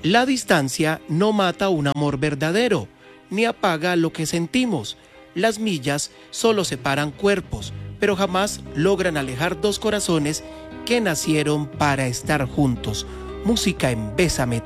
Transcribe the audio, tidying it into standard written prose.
La distancia no mata un amor verdadero, ni apaga lo que sentimos. Las millas solo separan cuerpos, pero jamás logran alejar dos corazones que nacieron para estar juntos. Música en Bésame